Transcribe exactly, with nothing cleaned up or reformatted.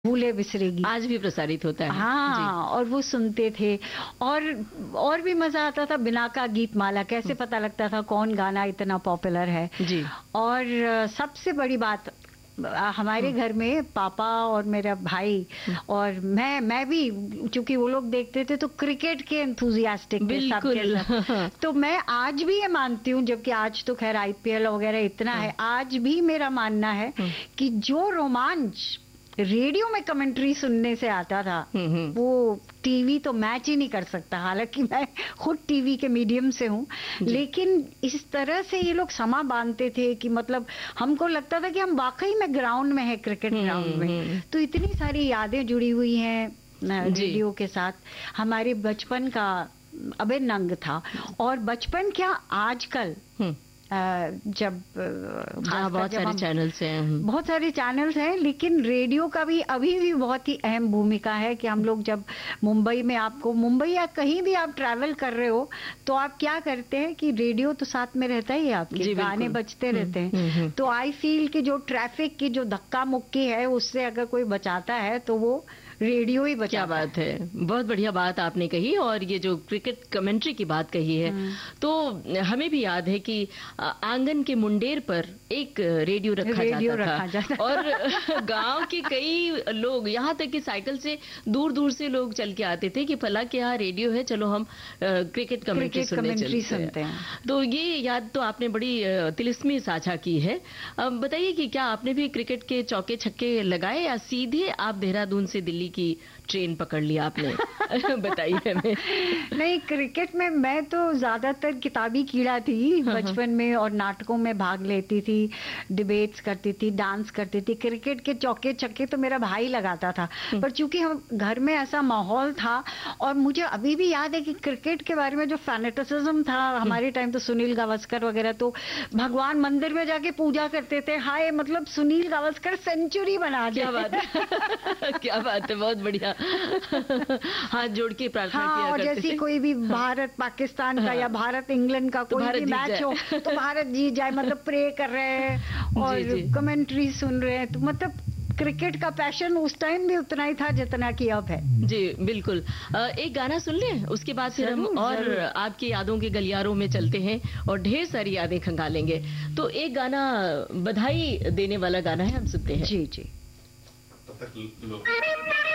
भूले बिसरेगी आज भी प्रसारित होता है। हाँ, और वो सुनते थे। और और भी मजा आता था। बिना का गीत माला, कैसे पता लगता था कौन गाना इतना पॉपुलर है। जी। और सबसे बड़ी बात, हमारे घर में पापा और मेरा भाई और मैं मैं भी, चूंकि वो लोग देखते थे तो क्रिकेट के एंथुजियास्टिक थे सबके सब। तो मैं आज भी ये मानती हूँ, जबकि आज तो खैर आईपीएल वगैरह इतना है, आज भी मेरा मानना है कि जो रोमांच रेडियो में कमेंट्री सुनने से आता था वो टीवी तो मैच ही नहीं कर सकता। हालांकि मैं खुद टीवी के मीडियम से हूँ, लेकिन इस तरह से ये लोग समा बांधते थे कि मतलब हमको लगता था कि हम वाकई में ग्राउंड में है, क्रिकेट ग्राउंड में। तो इतनी सारी यादें जुड़ी हुई हैं रेडियो के साथ। हमारे बचपन का अभिन्न अंग था। और बचपन क्या, आजकल जब हाँ, बहुत सारे चैनल्स हैं बहुत सारे चैनल्स हैं, लेकिन रेडियो का भी अभी भी बहुत ही अहम भूमिका है कि हम लोग जब मुंबई में, आपको मुंबई या कहीं भी आप ट्रैवल कर रहे हो तो आप क्या करते हैं कि रेडियो तो साथ में रहता ही है, आपके गाने बजते रहते हैं। तो आई फील कि जो ट्रैफिक की जो धक्का मुक्की है उससे अगर कोई बचाता है तो वो रेडियो ही बचाता। क्या बात है, बहुत बढ़िया बात आपने कही। और ये जो क्रिकेट कमेंट्री की बात कही है, तो हमें भी याद है कि आंगन के मुंडेर पर एक रेडियो रखा रेडियो जाता रखा था जाता। और गांव के कई लोग, यहाँ तक कि साइकिल से दूर दूर से लोग चल के आते थे कि फला के यहाँ रेडियो है, चलो हम क्रिकेट कमेंट्री सुनने चलते हैं। तो ये याद तो आपने बड़ी तिलिस्मी साझा की है। अब बताइए कि क्या आपने भी क्रिकेट के चौके छक्के लगाए या सीधे आप देहरादून से दिल्ली की ट्रेन पकड़ लिया आपने? बताइए हमें। नहीं, क्रिकेट में मैं तो ज्यादातर किताबी कीड़ा थी बचपन में, और नाटकों में भाग लेती थी, डिबेट्स करती थी, डांस करती थी। क्रिकेट के चौके छक्के तो मेरा भाई लगाता था, पर चूंकि हम घर में ऐसा माहौल था, और मुझे अभी भी याद है कि क्रिकेट के बारे में जो फैनेटिसिज्म था हमारे टाइम, तो सुनील गावस्कर वगैरह तो भगवान मंदिर में जाके पूजा करते थे। हाय, मतलब सुनील गावस्कर सेंचुरी बना दिया। क्या बात है क्या बात है, बहुत बढ़िया। हाथ जोड़ के प्रार्थना हाँ, किया और करते जैसे थे। कोई भी भारत पाकिस्तान का या भारत इंग्लैंड का कोई भी मैच हो तो भारत जीत जाए, मतलब प्रे कर रहे हैं और कमेंट्री सुन रहे हैं। तो मतलब क्रिकेट का पैशन उस टाइम भी उतना ही था जितना कि अब है। जी बिल्कुल। एक गाना सुन लें, उसके बाद फिर हम और आपकी यादों के गलियारों में चलते हैं और ढेर सारी यादें खंगालेंगे। तो एक गाना बधाई देने वाला गाना है, हम सुनते हैं। जी जी।